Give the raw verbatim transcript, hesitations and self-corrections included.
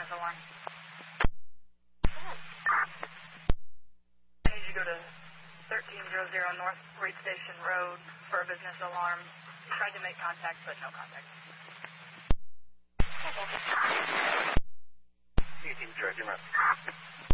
alarm. I need you to go to thirteen hundred North Great Station Road for a business alarm. Tried to make contact, but no contact.